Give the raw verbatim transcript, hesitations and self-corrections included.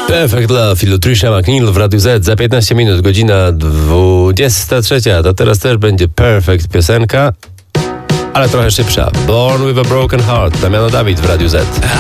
Perfect Love i Trisha McNeil w Radiu Z. Za piętnaście minut, godzina dwudziesta trzecia. To teraz też będzie perfect piosenka, ale trochę szybsza. Born with a Broken Heart. Damiano Dawid w Radiu Z.